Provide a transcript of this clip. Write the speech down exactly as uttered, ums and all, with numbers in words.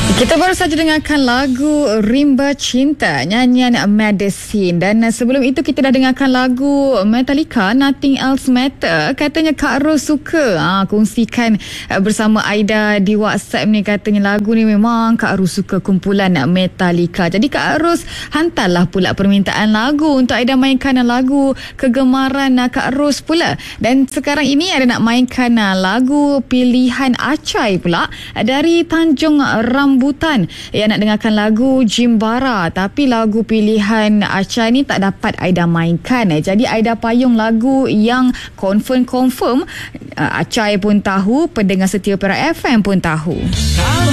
Kita baru saja dengarkan lagu Rimba Cinta, nyanyian Madison. Dan sebelum itu kita dah dengarkan lagu Metallica, Nothing Else Matter. Katanya Kak Ros suka ha, kongsikan bersama Aida di WhatsApp ni. Katanya lagu ni memang Kak Ros suka, kumpulan Metallica. Jadi Kak Ros hantarlah pula permintaan lagu untuk Aida mainkan lagu kegemaran Kak Ros pula. Dan sekarang ini ada nak mainkan lagu pilihan Acai pula dari Tanjung Rambutan. Ya, nak dengarkan lagu Jimbara, tapi lagu pilihan Acai ni tak dapat Aida mainkan. Jadi Aida payung lagu yang confirm-confirm Acai pun tahu, pendengar setia Perak F M pun tahu.